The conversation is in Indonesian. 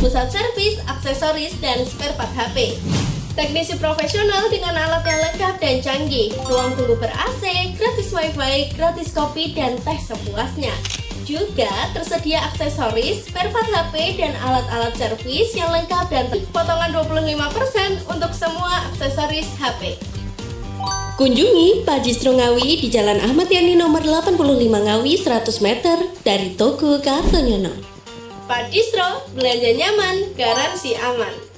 pusat servis, aksesoris, dan spare part HP. Teknisi profesional dengan alat yang lengkap dan canggih, ruang tunggu ber-AC, gratis wifi, gratis kopi, dan teh sepuasnya. Juga tersedia aksesoris, spare part HP, dan alat-alat servis yang lengkap dan potongan 25% untuk semua aksesoris HP. Kunjungi Pak Distro Ngawi di Jalan Ahmad Yani nomor 85 Ngawi 100 meter dari Toko Kartonyono. Pak Distro, belanja nyaman, garansi aman.